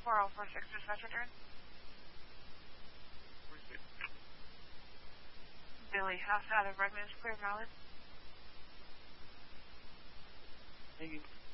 4046 dispatch return. Billy House out of Redmond Square, Valid. Thank you.